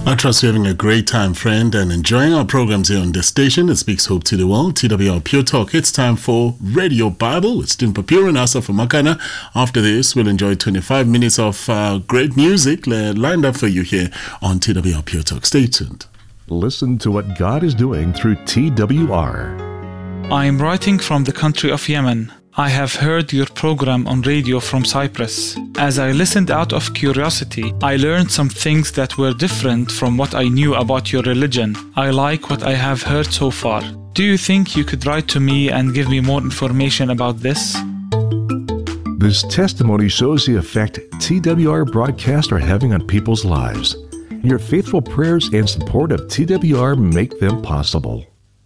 I trust you're having a great time, friend, and enjoying our programs here on this station that speaks hope to the world, TWR Pure Talk. It's time for Radio Bible with Stephen Papiro and Asaf Makana. After this, we'll enjoy 25 minutes of great music lined up for you here on TWR Pure Talk. Stay tuned. Listen to what God is doing through TWR. I am writing from the country of Yemen. I have heard your program on radio from Cyprus. As I listened out of curiosity, I learned some things that were different from what I knew about your religion. I like what I have heard so far. Do you think you could write to me and give me more information about this? This testimony shows the effect TWR broadcasts are having on people's lives. Your faithful prayers and support of TWR make them possible.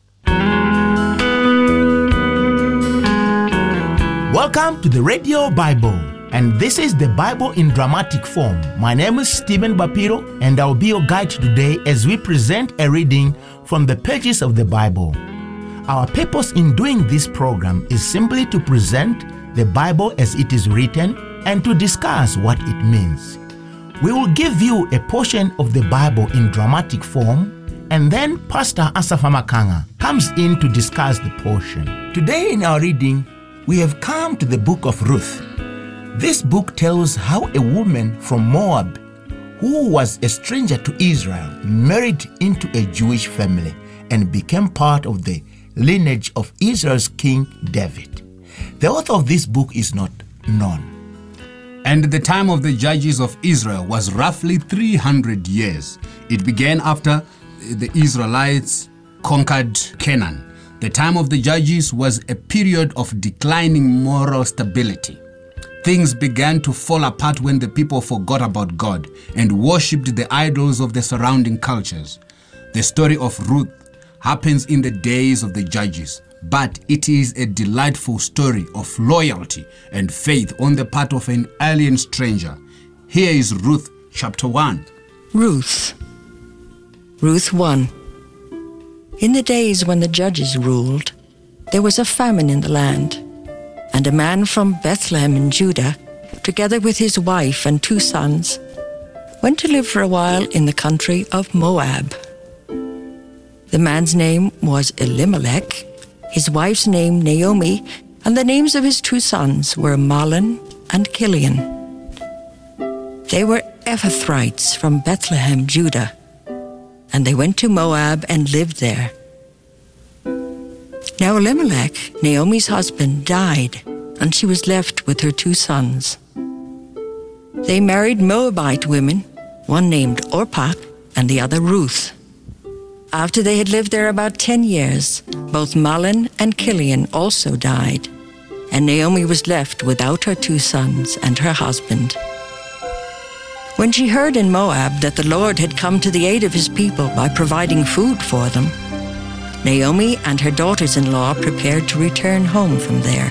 Welcome to the Radio Bible, and this is the Bible in dramatic form. My name is Stephen Papiro, and I'll be your guide today as we present a reading from the pages of the Bible. Our purpose in doing this program is simply to present the Bible as it is written and to discuss what it means. We will give you a portion of the Bible in dramatic form, and then Pastor Asaf Makana comes in to discuss the portion. Today in our reading, we have come to the book of Ruth. This book tells how a woman from Moab, who was a stranger to Israel, married into a Jewish family and became part of the lineage of Israel's King David. The author of this book is not known. And the time of the judges of Israel was roughly 300 years. It began after the Israelites conquered Canaan. The time of the judges was a period of declining moral stability. Things began to fall apart when the people forgot about God and worshipped the idols of the surrounding cultures. The story of Ruth happens in the days of the judges, but it is a delightful story of loyalty and faith on the part of an alien stranger. Here is Ruth chapter 1. Ruth 1. In the days when the judges ruled, there was a famine in the land, and a man from Bethlehem in Judah, together with his wife and 2 sons, went to live for a while in the country of Moab. The man's name was Elimelech, his wife's name Naomi, and the names of his 2 sons were Mahlon and Chilion. They were Ephrathites from Bethlehem, Judah, and they went to Moab and lived there. Now Elimelech, Naomi's husband, died, and she was left with her 2 sons. They married Moabite women, one named Orpah and the other Ruth. After they had lived there about 10 years, both Mahlon and Chilion also died, and Naomi was left without her 2 sons and her husband. When she heard in Moab that the Lord had come to the aid of his people by providing food for them, Naomi and her daughters-in-law prepared to return home from there.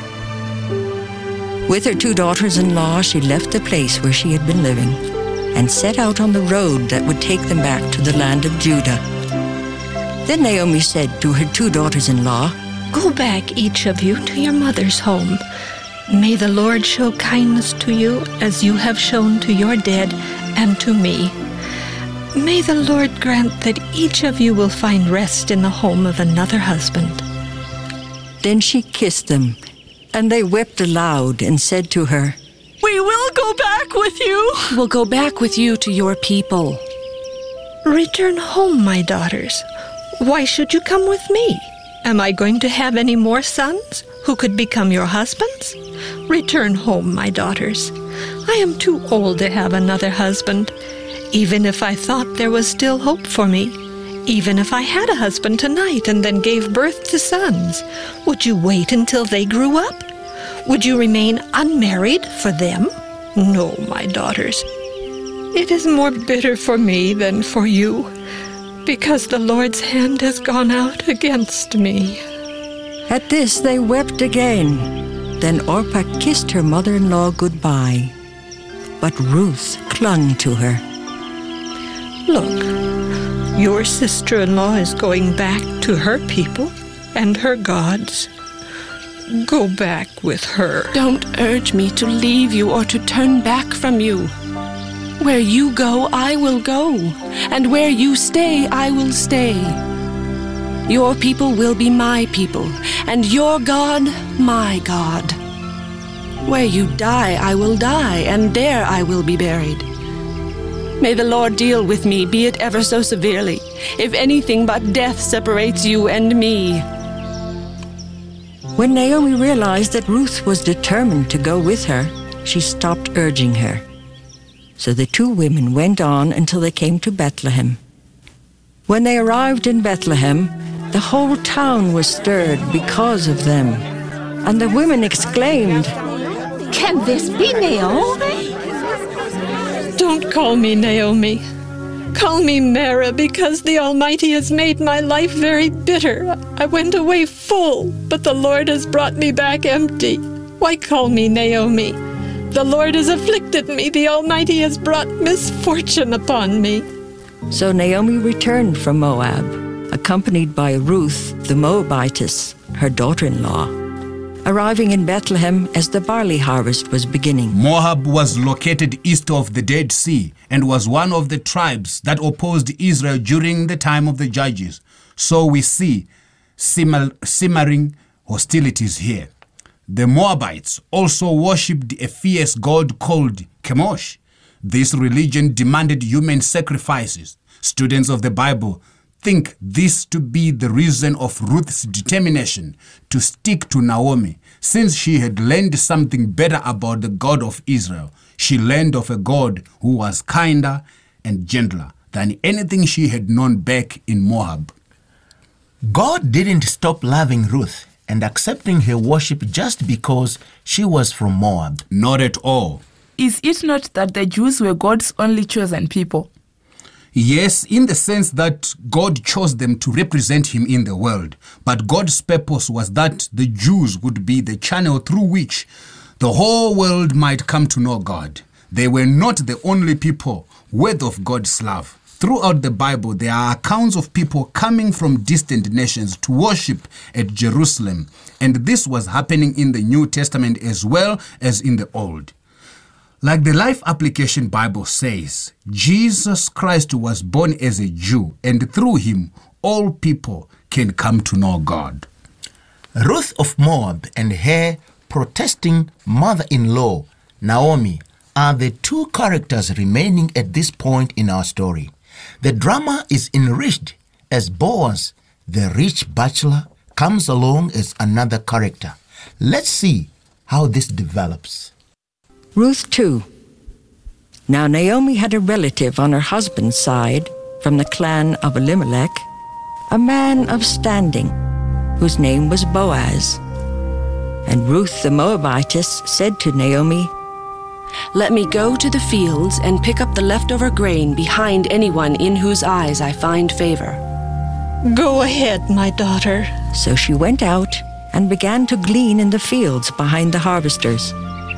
With her 2 daughters-in-law, she left the place where she had been living and set out on the road that would take them back to the land of Judah. Then Naomi said to her 2 daughters-in-law, "Go back, each of you, to your mother's home. May the Lord show kindness to you as you have shown to your dead and to me. May the Lord grant that each of you will find rest in the home of another husband." Then she kissed them, and they wept aloud and said to her, "We will go back with you." "We'll go back with you to your people." "Return home, my daughters. Why should you come with me? Am I going to have any more sons who could become your husbands? Return home, my daughters. I am too old to have another husband. Even if I thought there was still hope for me, even if I had a husband tonight and then gave birth to sons, would you wait until they grew up? Would you remain unmarried for them? No, my daughters. It is more bitter for me than for you, because the Lord's hand has gone out against me." At this they wept again. Then Orpah kissed her mother-in-law goodbye, but Ruth clung to her. "Look, your sister-in-law is going back to her people and her gods. Go back with her." "Don't urge me to leave you or to turn back from you. Where you go, I will go, and where you stay, I will stay. Your people will be my people, and your God, my God. Where you die, I will die, and there I will be buried. May the Lord deal with me, be it ever so severely, if anything but death separates you and me. When Naomi realized that Ruth was determined to go with her, she stopped urging her. So the two women went on until they came to Bethlehem. When they arrived in Bethlehem, the whole town was stirred because of them. And the women exclaimed, Can this be Naomi? Don't call me Naomi. Call me Mara, because the Almighty has made my life very bitter. I went away full, but the Lord has brought me back empty. Why call me Naomi? The Lord has afflicted me. The Almighty has brought misfortune upon me. So Naomi returned from Moab, accompanied by Ruth the Moabitess, her daughter-in-law, arriving in Bethlehem as the barley harvest was beginning. Moab was located east of the Dead Sea and was one of the tribes that opposed Israel during the time of the Judges. So we see simmering hostilities here. The Moabites also worshipped a fierce god called Chemosh. This religion demanded human sacrifices. Students of the Bible think this to be the reason of Ruth's determination to stick to Naomi. Since she had learned something better about the God of Israel, she learned of a God who was kinder and gentler than anything she had known back in Moab. God didn't stop loving Ruth and accepting her worship just because she was from Moab. Not at all. Is it not that the Jews were God's only chosen people? Yes, in the sense that God chose them to represent him in the world. But God's purpose was that the Jews would be the channel through which the whole world might come to know God. They were not the only people worthy of God's love. Throughout the Bible, there are accounts of people coming from distant nations to worship at Jerusalem. And this was happening in the New Testament as well as in the Old. Like the Life Application Bible says, Jesus Christ was born as a Jew, and through him, all people can come to know God. Ruth of Moab and her protesting mother-in-law, Naomi, are the two characters remaining at this point in our story. The drama is enriched as Boaz, the rich bachelor, comes along as another character. Let's see how this develops. Ruth 2. Now Naomi had a relative on her husband's side from the clan of Elimelech, a man of standing, whose name was Boaz. And Ruth the Moabitess said to Naomi, Let me go to the fields and pick up the leftover grain behind anyone in whose eyes I find favor. Go ahead, my daughter. So she went out and began to glean in the fields behind the harvesters.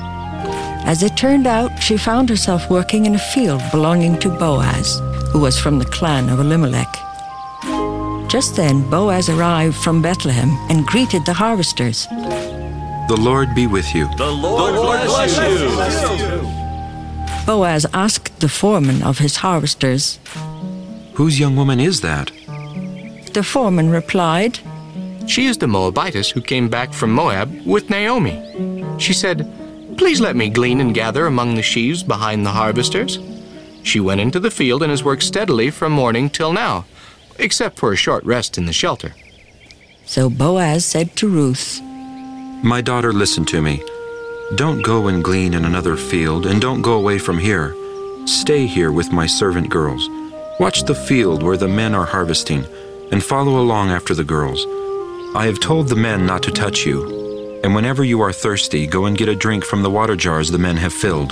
As it turned out, she found herself working in a field belonging to Boaz, who was from the clan of Elimelech. Just then, Boaz arrived from Bethlehem and greeted the harvesters. The Lord be with you. The Lord bless you. Boaz asked the foreman of his harvesters, Whose young woman is that? The foreman replied, She is the Moabitess who came back from Moab with Naomi. She said, Please let me glean and gather among the sheaves behind the harvesters. She went into the field and has worked steadily from morning till now, except for a short rest in the shelter. So Boaz said to Ruth, My daughter, listen to me. Don't go and glean in another field, and don't go away from here. Stay here with my servant girls. Watch the field where the men are harvesting, and follow along after the girls. I have told the men not to touch you. And whenever you are thirsty, go and get a drink from the water jars the men have filled.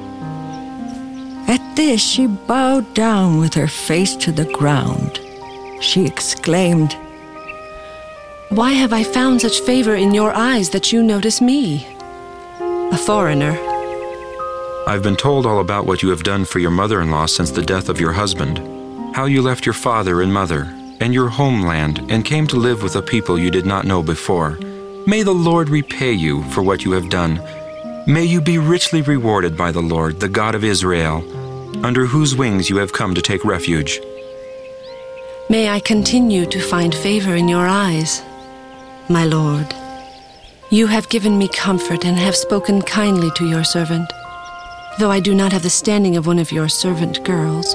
At this she bowed down with her face to the ground. She exclaimed, Why have I found such favor in your eyes that you notice me, a foreigner? I've been told all about what you have done for your mother-in-law since the death of your husband, how you left your father and mother and your homeland and came to live with a people you did not know before. May the Lord repay you for what you have done. May you be richly rewarded by the Lord, the God of Israel. under whose wings you have come to take refuge. May I continue to find favor in your eyes, my lord. You have given me comfort and have spoken kindly to your servant, though I do not have the standing of one of your servant girls.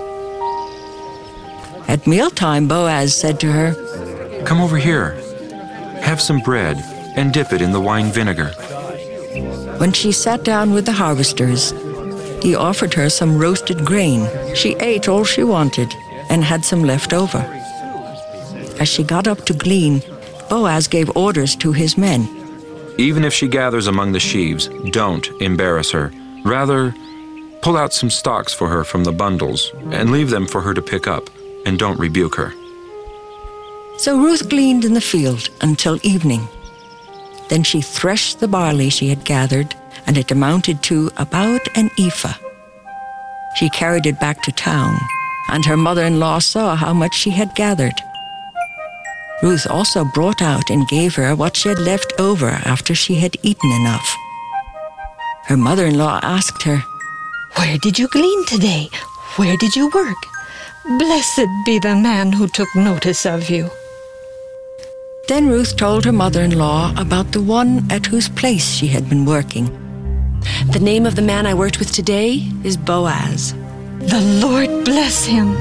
At mealtime, Boaz said to her, Come over here. Have some bread and dip it in the wine vinegar. When she sat down with the harvesters, he offered her some roasted grain. She ate all she wanted and had some left over. As she got up to glean, Boaz gave orders to his men. Even if she gathers among the sheaves, don't embarrass her. Rather, pull out some stalks for her from the bundles and leave them for her to pick up, and don't rebuke her. So Ruth gleaned in the field until evening. Then she threshed the barley she had gathered, and it amounted to about an ephah. She carried it back to town, and her mother-in-law saw how much she had gathered. Ruth also brought out and gave her what she had left over after she had eaten enough. Her mother-in-law asked her, Where did you glean today? Where did you work? Blessed be the man who took notice of you. Then Ruth told her mother-in-law about the one at whose place she had been working. The name of the man I worked with today is Boaz. The Lord bless him.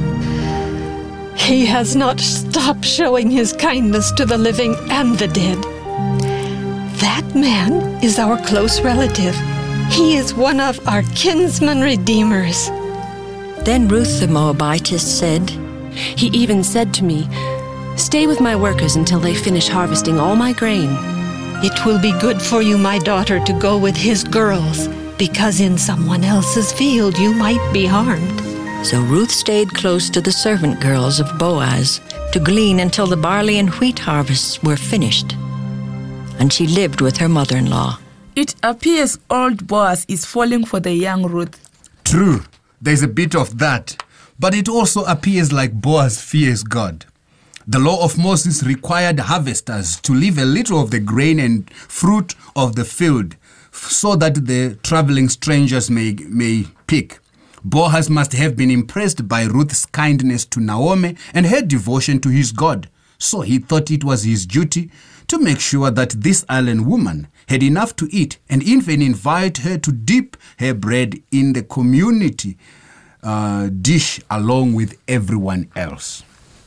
He has not stopped showing his kindness to the living and the dead. That man is our close relative. He is one of our kinsman redeemers. Then Ruth the Moabitess said, He even said to me, Stay with my workers until they finish harvesting all my grain. It will be good for you, my daughter, to go with his girls, because in someone else's field you might be harmed. So Ruth stayed close to the servant girls of Boaz to glean until the barley and wheat harvests were finished. And she lived with her mother-in-law. It appears old Boaz is falling for the young Ruth. True, there's a bit of that. But it also appears like Boaz fears God. The law of Moses required harvesters to leave a little of the grain and fruit of the field so that the traveling strangers may pick. Boaz must have been impressed by Ruth's kindness to Naomi and her devotion to his God. So he thought it was his duty to make sure that this island woman had enough to eat and even invite her to dip her bread in the community dish along with everyone else.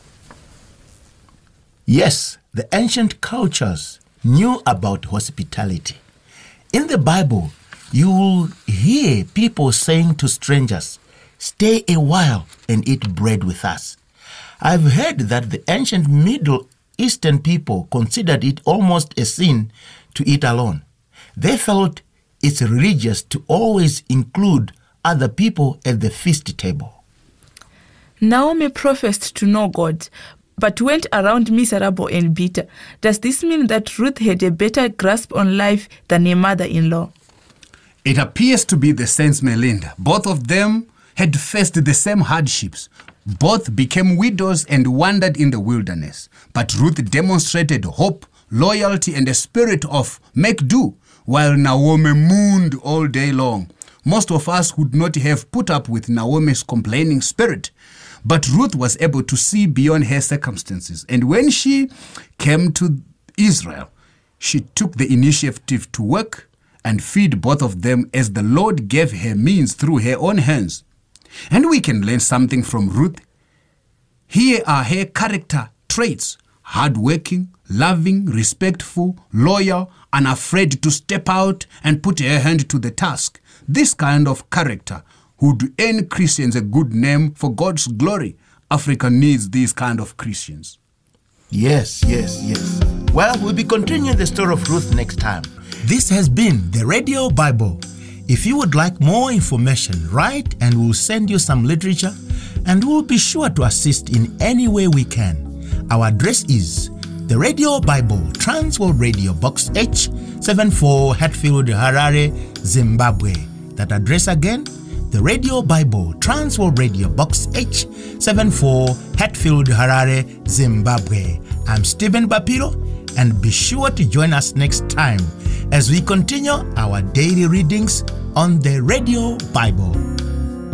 Yes, the ancient cultures knew about hospitality. In the Bible, you will hear people saying to strangers, "Stay a while and eat bread with us." I've heard that the ancient Middle Eastern people considered it almost a sin to eat alone. They felt it's religious to always include other people at the feast table. Naomi professed to know God, but went around miserable and bitter. Does this mean that Ruth had a better grasp on life than her mother-in-law? It appears to be the sense, Melinda. Both of them had faced the same hardships. Both became widows and wandered in the wilderness. But Ruth demonstrated hope, loyalty, and a spirit of make do, while Naomi moaned all day long. Most of us would not have put up with Naomi's complaining spirit. But Ruth was able to see beyond her circumstances. And when she came to Israel, she took the initiative to work and feed both of them as the Lord gave her means through her own hands. And we can learn something from Ruth. Here are her character traits: hardworking, loving, respectful, loyal, unafraid to step out and put her hand to the task. This kind of character would earn Christians a good name for God's glory. Africa needs these kind of Christians. Yes. Well, we'll be continuing the story of Ruth next time. This has been the Radio Bible. If you would like more information, write and we'll send you some literature, and we'll be sure to assist in any way we can. Our address is the Radio Bible, Transworld Radio, Box H, 74 Hatfield, Harare, Zimbabwe. That address again, the Radio Bible, Transworld Radio, Box H, 74 Hatfield, Harare, Zimbabwe. I'm Stephen Bapiro, and be sure to join us next time as we continue our daily readings on the Radio Bible.